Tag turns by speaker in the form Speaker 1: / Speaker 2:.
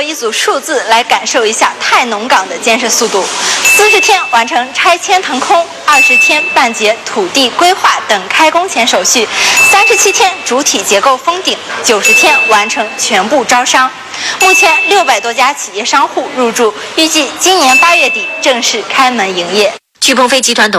Speaker 1: 一组数字来感受一下太农港的建设速度：40天完成拆迁腾空，20天办结土地规划等开工前手续，37天主体结构封顶，90天完成全部招商。目前600多家企业商户入驻，预计今年8月底正式开门营业。
Speaker 2: 据鹏飞集团董